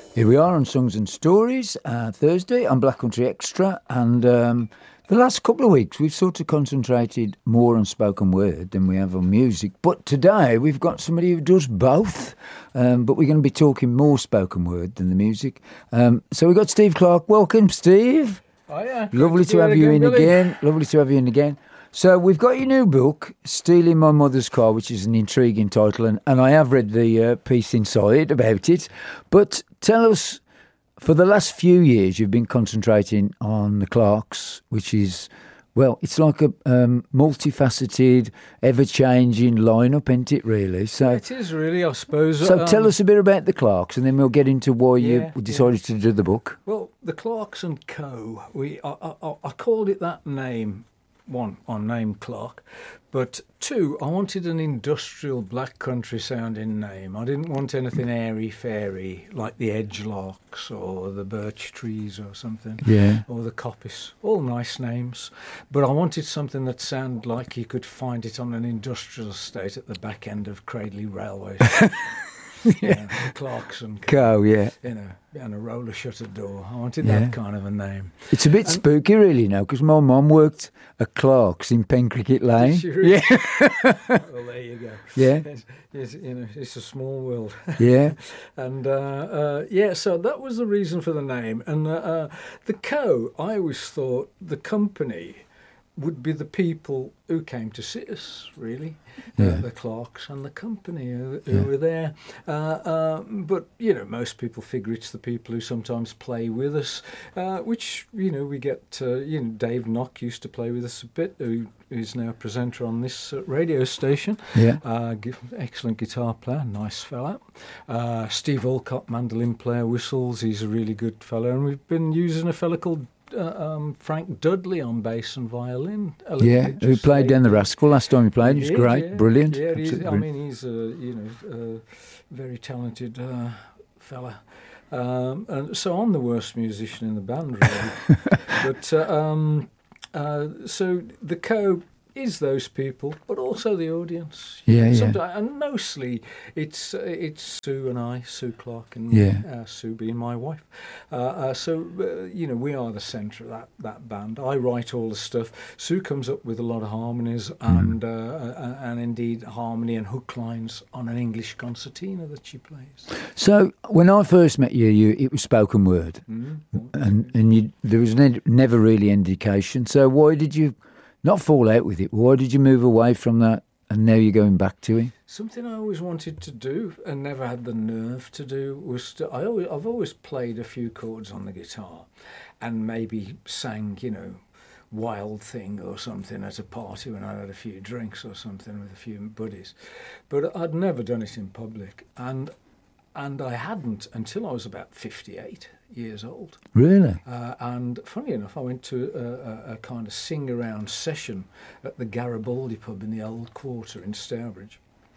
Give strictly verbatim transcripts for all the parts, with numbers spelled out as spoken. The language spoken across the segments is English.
Here we are on Songs and Stories, uh, Thursday on Black Country Extra, and um, the last couple of weeks we've sort of concentrated more on spoken word than we have on music, but today we've got somebody who does both, um, but we're going to be talking more spoken word than the music. Um, so we've got Steve Clark. Welcome, Steve. Oh yeah. Lovely to have you in again. Lovely to have you in again. So we've got your new book, Stealing My Mother's Car, which is an intriguing title, and, and I have read the uh, piece inside about it. But tell us, for the last few years, you've been concentrating on the Clarks, which is, well, it's like a um, multifaceted, ever-changing lineup, isn't it, really? So it is really, I suppose. So um, tell us a bit about the Clarks, and then we'll get into why yeah, you decided yeah. to do the book. Well, the Clarks and Co. We I, I, I called it that name. One, I named Clark, but two, I wanted an industrial black country sounding name. I didn't want anything airy-fairy like the Edgelarks or the Birch Trees or something, yeah. or the Coppice. All nice names, but I wanted something that sounded like you could find it on an industrial estate at the back end of Cradley Railway. Yeah, you know, Clarks and Co, yeah. You know, and a roller shutter door. I wanted yeah. that kind of a name. It's a bit and, spooky, really, now, because my mum worked at Clark's in Pencricket Lane. Really? Yeah. Well, there you go. Yeah. It's, it's, you know, it's a small world. Yeah. and uh, uh, yeah, so that was the reason for the name. And uh, uh, the Co, I always thought the company would be the people who came to see us, really, yeah. uh, the Clarks and the company who, who yeah. were there. Uh, uh, but, you know, most people figure it's the people who sometimes play with us, uh, which, you know, we get, uh, you know, Dave Knock used to play with us a bit, who is now a presenter on this uh, radio station. Yeah. Uh, excellent guitar player, nice fella. Uh, Steve Olcott, mandolin player, whistles, he's a really good fella. And we've been using a fella called Uh, um, Frank Dudley on bass and violin. Yeah, who played Dan the Rascal last time he played. He was great, yeah. brilliant. Yeah, he's, I brilliant. mean, he's a you know a very talented uh, fella. Um, and so I'm the worst musician in the band, really. but uh, um, uh, so the Co is those people, but also the audience. Yeah, yeah. Sometimes, and mostly it's uh, it's Sue and I, Sue Clark, and yeah. uh, Sue being my wife. Uh, uh, so uh, you know, we are the centre of that that band. I write all the stuff. Sue comes up with a lot of harmonies and mm. uh, and indeed harmony and hook lines on an English concertina that she plays. So when I first met you, you it was spoken word, mm. and and you, there was ne- never really indication. So why did you not fall out with it? Why did you move away from that, and now you're going back to it? Something I always wanted to do and never had the nerve to do was to, I always, I've always played a few chords on the guitar and maybe sang, you know, Wild Thing or something at a party when I had a few drinks or something with a few buddies. But I'd never done it in public, and and I hadn't until I was about fifty-eight years old. Really? Uh, and funny enough, I went to a, a, a kind of sing-around session at the Garibaldi pub in the Old Quarter in Stourbridge,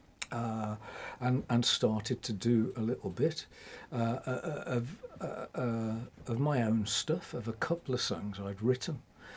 uh, and, and started to do a little bit uh, of, uh, uh, of my own stuff, of a couple of songs I'd written.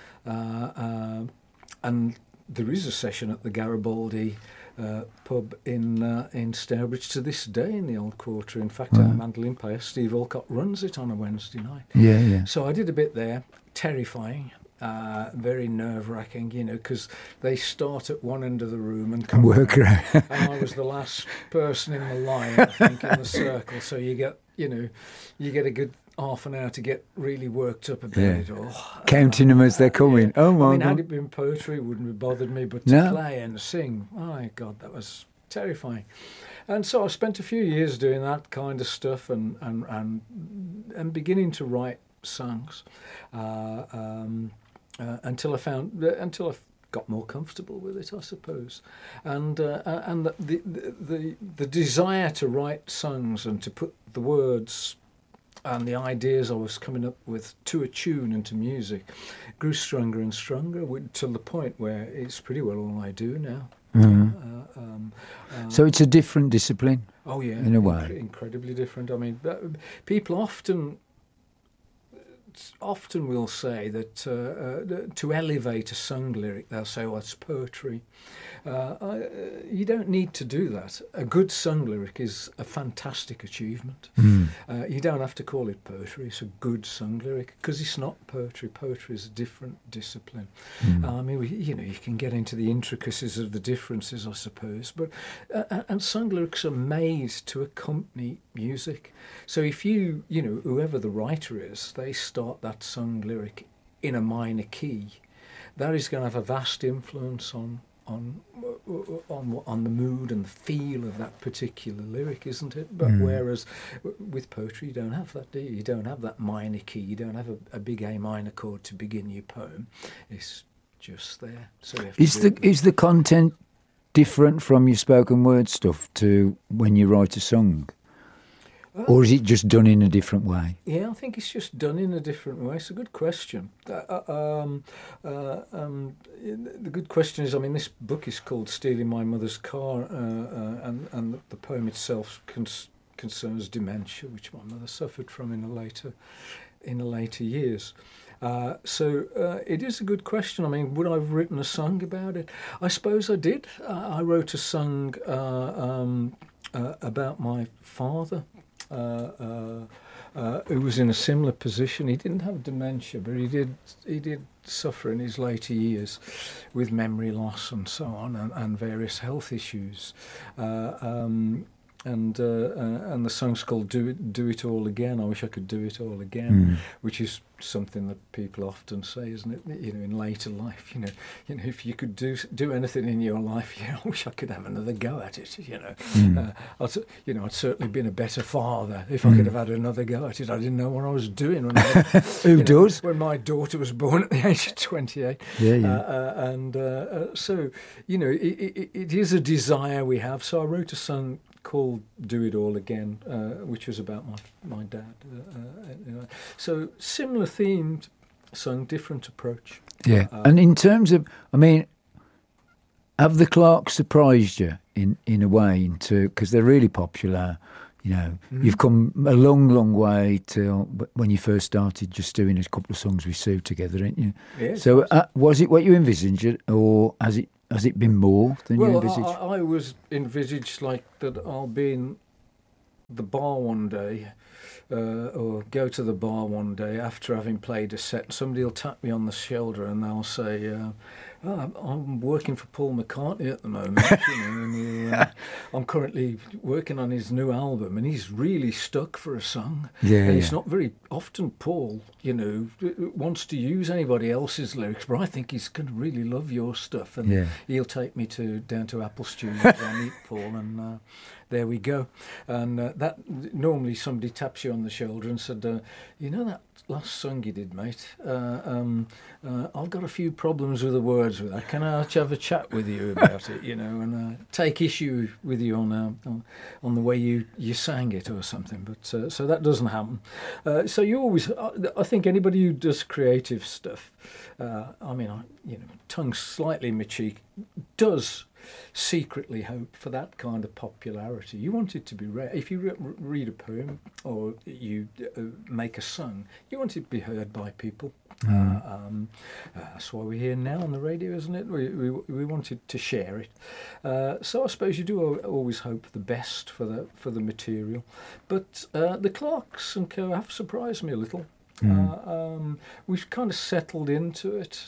Uh, uh, and there is a session at the Garibaldi Uh, pub in uh, in Stourbridge to this day in the Old Quarter. In fact, wow. Our mandolin player Steve Olcott runs it on a Wednesday night. Yeah, yeah. So I did a bit there, terrifying, uh, very nerve-wracking, you know, because they start at one end of the room and come work around. And I was the last person in the line, I think, in the circle. So you get, you know, you get a good half an hour to get really worked up about yeah. it all. Counting them as they're coming. Yeah. Oh my I mean, God. had it been poetry, it wouldn't have bothered me, but to no. play and sing, my God, that was terrifying. And so I spent a few years doing that kind of stuff and and and, and beginning to write songs uh, um, uh, until I found until I got more comfortable with it, I suppose, and uh, and the, the the the desire to write songs and to put the words and the ideas I was coming up with to a tune and to music grew stronger and stronger to the point where it's pretty well all I do now. Mm. Uh, um, uh, so it's a different discipline. Oh yeah, in a way, inc- incredibly different. I mean, people often often will say that uh, uh, to elevate a sung lyric, they'll say, "Oh, it's poetry." Uh, I, you don't need to do that. A good sung lyric is a fantastic achievement. Mm. Uh, you don't have to call it poetry. It's a good sung lyric because it's not poetry. Poetry is a different discipline. Mm. Uh, I mean, we, you know, you can get into the intricacies of the differences, I suppose, but uh, and sung lyrics are made to accompany music. So if you, you know, whoever the writer is, they start that sung lyric in a minor key, that is going to have a vast influence on on on on the mood and the feel of that particular lyric, isn't it? But mm. whereas with poetry, you don't have that, do you? You don't have that minor key. You don't have a, a big A minor chord to begin your poem. It's just there. So you have to is the is the content different from your spoken word stuff to when you write a song? Or is it just done in a different way? Yeah, I think it's just done in a different way. It's a good question. Uh, um, uh, um, the good question is, I mean, this book is called Stealing My Mother's Car, uh, uh, and, and the poem itself cons- concerns dementia, which my mother suffered from in a later, in the later years. Uh, so uh, it is a good question. I mean, would I have written a song about it? I suppose I did. Uh, I wrote a song uh, um, uh, about my father. Uh, uh, uh, who was in a similar position. He didn't have dementia, but he did he did suffer in his later years with memory loss and so on, and, and various health issues. Uh, um, and uh, uh, and the song's called "Do It Do It All Again." I wish I could do it all again, mm. which is something that people often say, isn't it? You know, in later life, you know, you know, if you could do do anything in your life, yeah, I wish I could have another go at it. You know, mm. uh, I'd, you know, I'd certainly been a better father if mm. I could have had another go at it. I didn't know what I was doing. When I, Who does? Know, when my daughter was born at the age of twenty-eight. Yeah, yeah. Uh, uh, and uh, uh, so, you know, it, it, it is a desire we have. So I wrote a song called "Do It All Again," uh, which was about my my dad. Uh, uh, you know. So similar themed song, different approach. Yeah, uh, and in terms of, I mean, have the Clarks surprised you in, in a way into, because they're really popular, you know, mm. you've come a long, long way to when you first started just doing a couple of songs with Sue together, didn't you? Yeah. So uh, was it what you envisaged, or has it Has it been more than well, you envisaged? I, I was envisaged like that I'll be in the bar one day, uh, or go to the bar one day after having played a set. Somebody will tap me on the shoulder and they'll say, uh, oh, I'm working for Paul McCartney at the moment. you know, and he, uh, I'm currently working on his new album, and he's really stuck for a song. Yeah, and it's yeah. not very often Paul, you know, wants to use anybody else's lyrics, but I think he's going to really love your stuff, and yeah. he'll take me to down to Apple Studios. I'll meet Paul, and uh, there we go. And uh, that normally somebody taps you on the shoulder and said, uh, you know that last song you did, mate, uh, um, uh, I've got a few problems with the words with that. Can I have a chat with you about it, you know, and uh, take issue with you on, uh, on on the way you, you sang it or something. But uh, so that doesn't happen. Uh, so you always, I think anybody who does creative stuff, uh, I mean, I, you know, tongue slightly in my cheek, does secretly hope for that kind of popularity. You want it to be rare. If you re- read a poem or you uh, make a song, you want it to be heard by people. Mm. Uh, um, uh, that's why we're here now on the radio, isn't it? We we, we wanted to share it. Uh, so I suppose you do always hope the best for the for the material. But uh, the Clarks and Co have surprised me a little. Mm. Uh, um, we've kind of settled into it,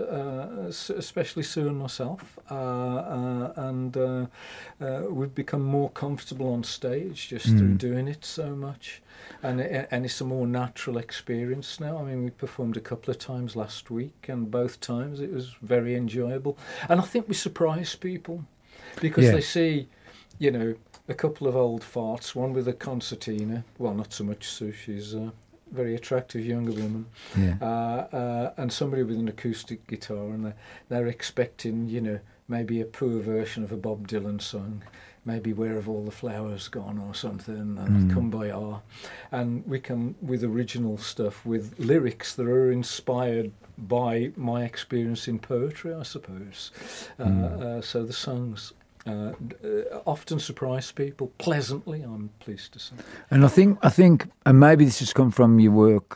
uh, especially Sue and myself, uh, uh, and uh, uh, we've become more comfortable on stage just mm. through doing it so much, and and it's a more natural experience now. I mean, we performed a couple of times last week, and both times it was very enjoyable, and I think we surprise people because yeah. they see, you know, a couple of old farts, one with a concertina. Well, not so much Sue, she's Uh, very attractive younger woman, yeah. uh, uh, and somebody with an acoustic guitar, and they're, they're expecting, you know, maybe a poor version of a Bob Dylan song, maybe Where Have All the Flowers Gone or something, and mm. Kumbaya, and we come with original stuff, with lyrics that are inspired by my experience in poetry, I suppose. Mm. Uh, uh, so the songs Uh, often surprise people pleasantly, I'm pleased to say. And I think, I think, and maybe this has come from your work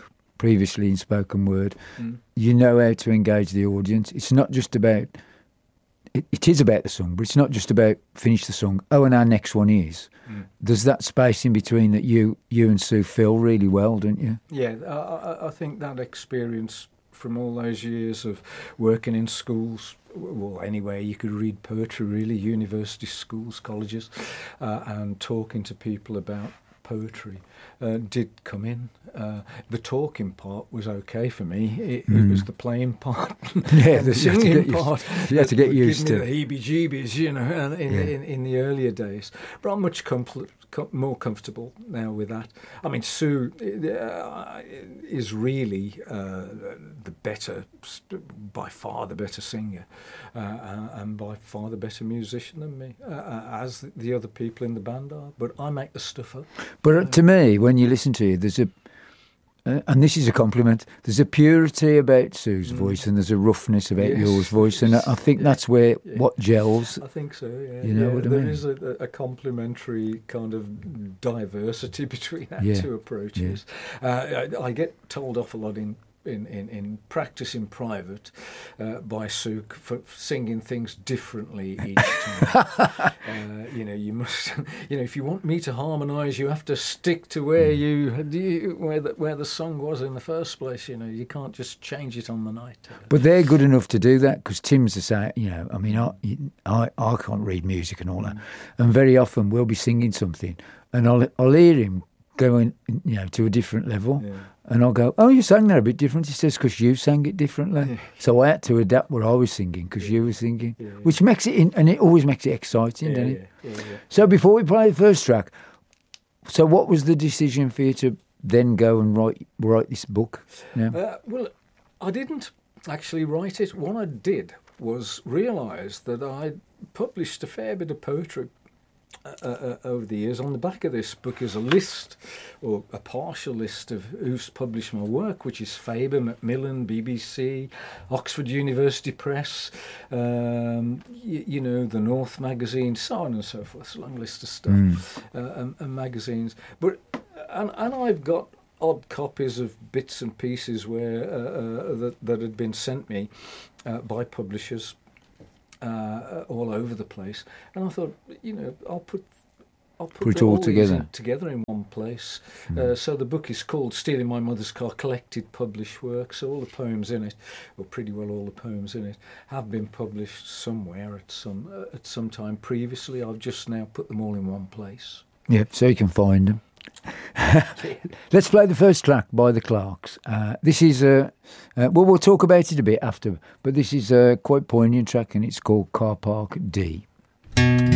previously in spoken word. Mm. You know how to engage the audience. It's not just about, it, it is about the song, but it's not just about finish the song. Oh, and our next one is. Mm. There's that space in between that you you and Sue fill really well, don't you? Yeah, I, I think that experience from all those years of working in schools, well, anywhere you could read poetry, really, university schools, colleges, uh, and talking to people about poetry uh, did come in. Uh, the talking part was okay for me. It, mm. it was the playing part, yeah, the singing part. You had to get used to the heebie-jeebies, you know, in, yeah. in, in the earlier days. But I'm much com- com- more comfortable now with that. I mean, Sue uh, is really uh, the better, by far the better singer, uh, and by far the better musician than me, uh, as the other people in the band are. But I make the stuff up. But uh, to me, when you listen to you, there's a, uh, and this is a compliment, there's a purity about Sue's mm. voice and there's a roughness about yes. yours voice, and I think yeah. that's where yeah. what gels. I think so, yeah. You know yeah, what I there mean? There is a, a complementary kind of diversity between our yeah. two approaches. Yeah. Uh, I, I get told off a lot in In, in, in practice in private uh, by Sue for singing things differently each time. uh, you know, you must. You know, if you want me to harmonise, you have to stick to where you, you where the where the song was in the first place. You know, you can't just change it on the night. But they're good enough to do that, because Tim's the same. You know, I mean, I I, I can't read music and all that, mm. and very often we'll be singing something, and I'll I'll hear him going, you know, to a different level. Yeah. And I'll go, oh, you sang that a bit different. He says, because you sang it differently. Yeah. So I had to adapt what I was singing because yeah. you were singing, yeah, yeah. which makes it, in, and it always makes it exciting, yeah, doesn't it? Yeah, yeah, yeah. So before we play the first track, so what was the decision for you to then go and write write this book? Yeah. Uh, well, I didn't actually write it. What I did was realise that I'd published a fair bit of poetry Uh, uh, over the years. On the back of this book is a list, or a partial list, of who's published my work, which is Faber, Macmillan, B B C, Oxford University Press, um, y- you know, the North magazine, so on and so forth. It's a long list of stuff, mm. uh, and, and magazines. But and, and I've got odd copies of bits and pieces where uh, uh, that, that had been sent me uh, by publishers. Uh, all over the place, and I thought, you know, I'll put, I'll put, put it all together, in, together in one place. Mm. Uh, so the book is called "Stealing My Mother's Car: Collected Published Works." So all the poems in it, or pretty well all the poems in it, have been published somewhere at some uh, at some time previously. I've just now put them all in one place. Yep, so you can find them. Let's play the first track by the Clarks. Uh, this is a, uh, well, we'll talk about it a bit after, but this is a quite poignant track, and it's called Car Park D.